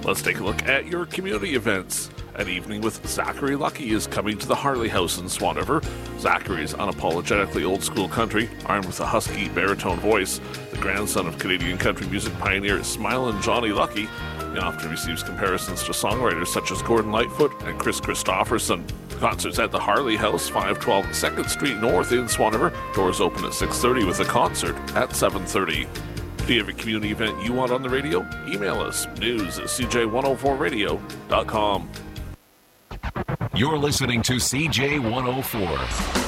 Let's take a look at your community events. An Evening with Zachary Lucky is coming to the Harley House in Swan River. Zachary is unapologetically old-school country, armed with a husky baritone voice. The grandson of Canadian country music pioneer Smilin' Johnny Lucky, he often receives comparisons to songwriters such as Gordon Lightfoot and Chris Christopherson. The concert's at the Harley House, 512 2nd Street North in Swan River. Doors open at 6:30 with a concert at 7:30. Do you have a community event you want on the radio? Email us, news@cj104radio.com. You're listening to CJ104.